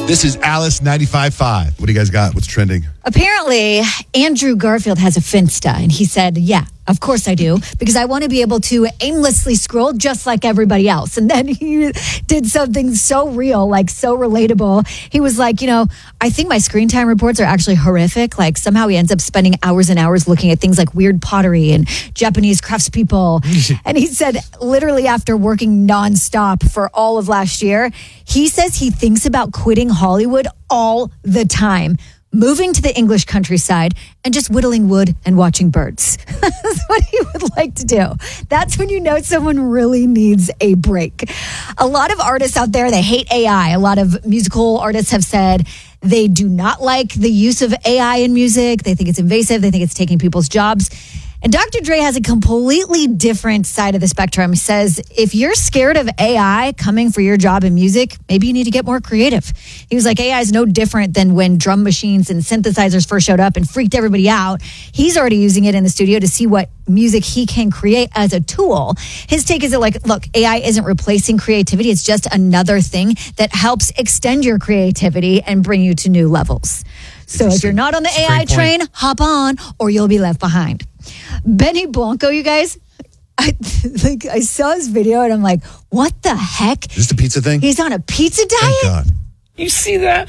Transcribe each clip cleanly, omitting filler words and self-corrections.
This is Alice 95.5. What do you guys got? What's trending? Apparently, Andrew Garfield has a Finsta, and he said, yeah, of course I do, because I want to be able to aimlessly scroll just like everybody else. And then he did something so real, like so relatable. He was like, I think my screen time reports are actually horrific. Like somehow he ends up spending hours and hours looking at things like weird pottery and Japanese craftspeople. And he said, literally after working nonstop for all of last year, he says he thinks about quitting Hollywood all the time, moving to the English countryside and just whittling wood and watching birds. That's what he would like to do. That's when you know someone really needs a break. A lot of artists out there, they hate AI. A lot of musical artists have said they do not like the use of AI in music. They think it's invasive. They think it's taking people's jobs. And Dr. Dre has a completely different side of the spectrum. He says, if you're scared of AI coming for your job in music, maybe you need to get more creative. He was like, AI is no different than when drum machines and synthesizers first showed up and freaked everybody out. He's already using it in the studio to see what music he can create as a tool. His take is that, like, look, AI isn't replacing creativity. It's just another thing that helps extend your creativity and bring you to new levels. So if you're not on the AI train, hop on or you'll be left behind. Benny Blanco, you guys, I saw his video and I'm like, what the heck? Is this the pizza thing? He's on a pizza diet? Thank God. You see that?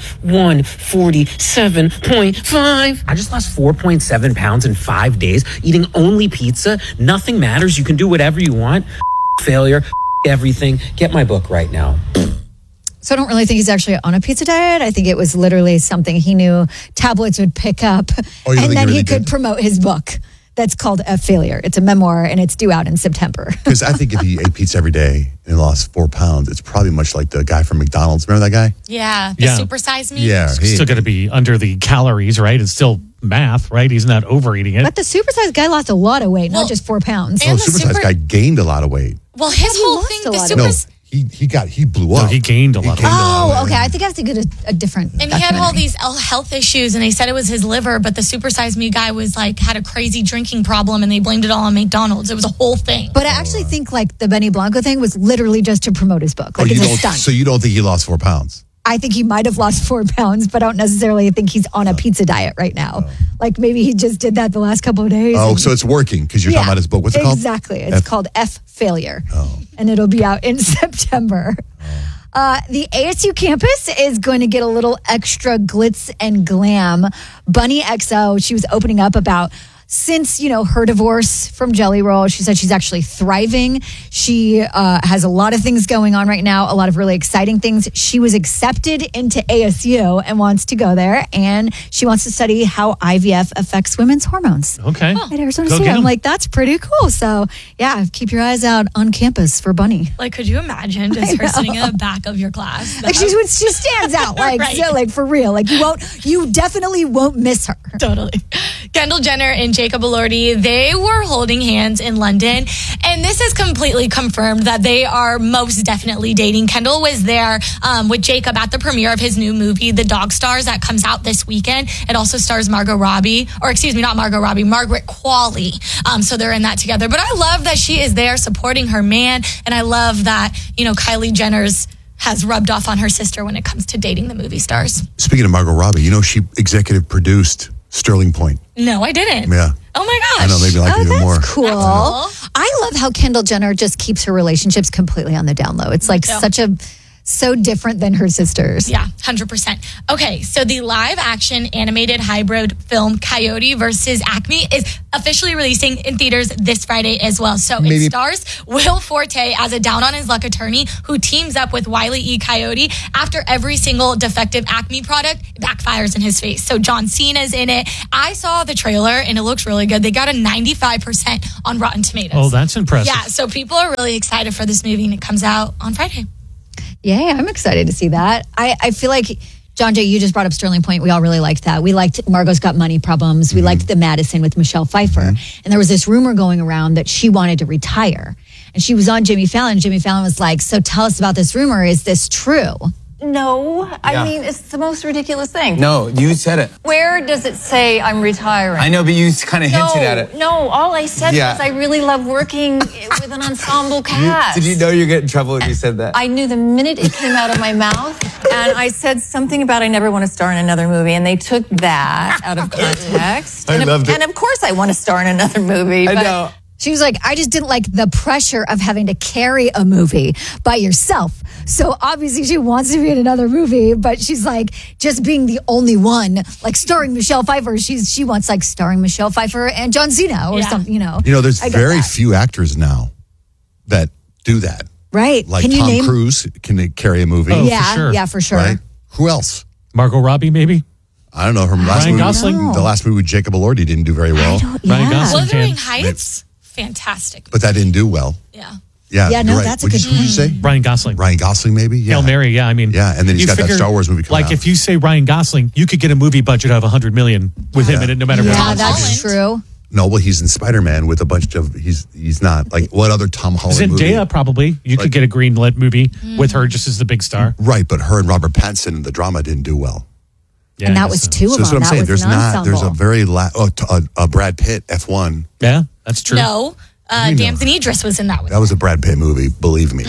147.5. I just lost 4.7 pounds in 5 days eating only pizza. Nothing matters. You can do whatever you want. Failure. Everything. Get my book right now. So I don't really think he's actually on a pizza diet. I think it was literally something he knew tabloids would pick up. And then he could promote his book. That's called A Failure. It's a memoir, and it's due out in September. Because I think if he ate pizza every day and lost 4 pounds, it's probably much like the guy from McDonald's. Remember that guy? Yeah, the supersize me. Yeah. He's still going to be under the calories, right? It's still math, right? He's not overeating it. But the supersized guy lost a lot of weight, not just 4 pounds. Oh, the supersized guy gained a lot of weight. Well, his whole thing, the supersized... He blew up. No, he gained a lot. Oh, okay. I think I have to get a different. And he had all these health issues, and they said it was his liver. But the supersize me guy was like had a crazy drinking problem, and they blamed it all on McDonald's. It was a whole thing. But I actually think like the Benny Blanco thing was literally just to promote his book. Like it's a stunt. So you don't think he lost 4 pounds? I think he might have lost 4 pounds, but I don't necessarily think he's on a pizza diet right now. Like maybe he just did that the last couple of days. Oh, so it's working because you're talking about his book. What's it called? Exactly. It's called F Failure. And it'll be out in September. The ASU campus is going to get a little extra glitz and glam. Bunny XO, she was opening up about since, her divorce from Jelly Roll. She said she's actually thriving. She has a lot of things going on right now, a lot of really exciting things. She was accepted into ASU and wants to go there, and she wants to study how IVF affects women's hormones. Okay. At Arizona State. I'm like, that's pretty cool. So, yeah, keep your eyes out on campus for Bunny. Like, could you imagine just her sitting in the back of your class? Like, she stands out, like, right. So, like, for real. Like, you definitely won't miss her. Totally. Kendall Jenner and Jacob Elordi, they were holding hands in London, and this is completely confirmed that they are most definitely dating. Kendall was there with Jacob at the premiere of his new movie, The Dog Stars, that comes out this weekend. It also stars Margot Robbie, or excuse me, not Margot Robbie, Margaret Qualley. So they're in that together. But I love that she is there supporting her man, and I love that, Kylie Jenner's has rubbed off on her sister when it comes to dating the movie stars. Speaking of Margot Robbie, she executive produced Sterling Point. No, I didn't. Yeah. Oh my gosh. I know, maybe like even more. Cool. That's cool. I love how Kendall Jenner just keeps her relationships completely on the down low. It's like so different than her sisters. Yeah, 100%. Okay, so the live action animated hybrid film Coyote versus Acme is officially releasing in theaters this Friday as well. So it stars Will Forte as a down on his luck attorney who teams up with Wile E. Coyote after every single defective Acme product backfires in his face. So John Cena's in it. I saw the trailer and it looks really good. They got a 95% on Rotten Tomatoes. Oh, that's impressive. Yeah, so people are really excited for this movie and it comes out on Friday. Yeah, I'm excited to see that. I feel like, John Jay, you just brought up Sterling Point. We all really liked that. We liked Margot's Got Money Problems. We liked The Madison with Michelle Pfeiffer. And there was this rumor going around that she wanted to retire. And she was on Jimmy Fallon. Jimmy Fallon was like, so tell us about this rumor. Is this true? No, I mean, it's the most ridiculous thing. No, you said it. Where does it say I'm retiring? I know, but you kind of hinted at it. No, all I said was I really love working with an ensemble cast. Did you know you'd get in trouble when you said that? I knew the minute it came out of my mouth And I said something about I never want to star in another movie, and they took that out of context. I loved it. And of course I want to star in another movie. I but know. She was like, I just didn't like the pressure of having to carry a movie by yourself. So obviously she wants to be in another movie, but she's like, just being the only one, like starring Michelle Pfeiffer. She wants like starring Michelle Pfeiffer and John Cena or something, You know, there's I get very that. few actors now that do that. Right. Like Can you Tom name? Cruise can carry a movie. Oh, Yeah, for sure. yeah, for sure. Right? Who else? Margot Robbie, maybe? I don't know. Her last Ryan movie, Gosling? the last movie with Jacob Elordi didn't do very well, Ryan Gosling. Wuthering can. Heights, fantastic. but that didn't do well. Yeah. Yeah, Yeah, no, you're right. that's a What'd good you say? Ryan Gosling. Ryan Gosling, maybe? Yeah. Hail Mary, yeah. I mean, Yeah, and then he's you got that Star Wars movie coming Like, out. if you say Ryan Gosling, you could get a movie budget of $100 million with him in it, no matter Yeah, what. that's true. No, well, he's in Spider-Man with a bunch of, he's not. Like, what other Tom Holland movie? Zendaya, probably. You could get a greenlit movie with her just as the big star. Right, but her and Robert Pattinson in the drama didn't do well. Yeah, And I that guess was so. two So of that's them. what I'm That saying. was There's an not, there's a ensemble. very, Brad Pitt, F1. Yeah, that's true. No, Damson Idris was in that one. That was a Brad Pitt movie, believe me.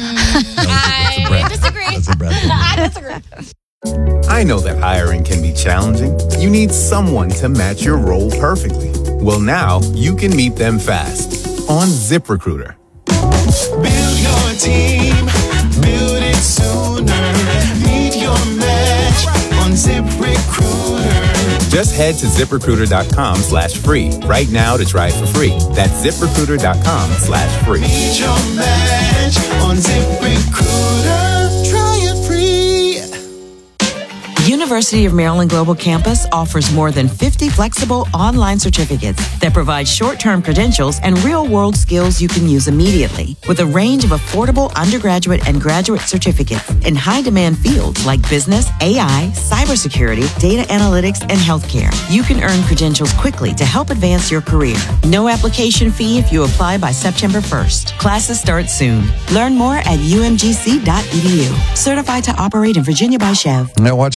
I disagree. That's a Brad Pitt movie. I disagree. I know that hiring can be challenging. You need someone to match your role perfectly. Well, now you can meet them fast on ZipRecruiter. Build your team, build it sooner. Meet your match on ZipRecruiter. Just head to ZipRecruiter.com/free right now to try it for free. That's ZipRecruiter.com/free. Meet your match on ZipRecruiter. Try it free. University of Maryland Global Campus offers more than 50 flexible online certificates that provide short-term credentials and real-world skills you can use immediately. With a range of affordable undergraduate and graduate certificates in high-demand fields like business, AI, cybersecurity, data analytics, and healthcare, you can earn credentials quickly to help advance your career. No application fee if you apply by September 1st. Classes start soon. Learn more at umgc.edu. Certified to operate in Virginia by Chev. Now watch